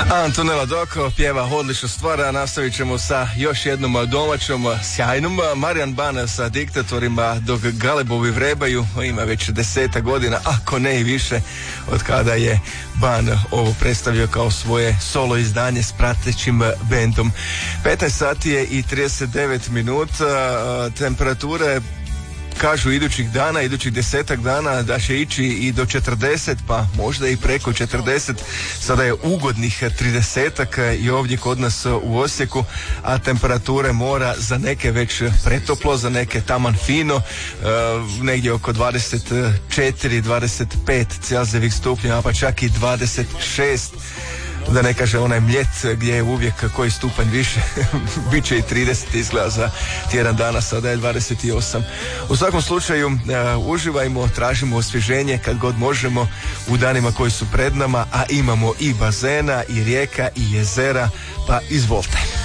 Antonella Doko pjeva odličnu stvar, a nastavit ćemo sa još jednom domaćom sjajnom. Marijan Ban sa Diktatorima, dok galebovi vrebaju. Ima već 10 godina, ako ne i više, od kada je Ban ovo predstavio kao svoje solo izdanje s pratećim bendom. 15 sati je i 39 minuta. Temperature kažu idućih 10 dana da će ići i do 40, pa možda i preko 40. Sada je ugodnih 30 i ovdje kod nas u Osijeku, a temperature mora za neke već pretoplo, za neke taman fino, negdje oko 24-25 Celzijevih stupnjeva, pa čak i 26. Da ne kaže onaj mljet gdje je uvijek koji stupanj više. Biće i 30 izgleda za tjedan dana, sada je 28. U svakom slučaju uživajmo, tražimo osvježenje kad god možemo u danima koji su pred nama, a imamo i bazena, i rijeka, i jezera, pa izvolite.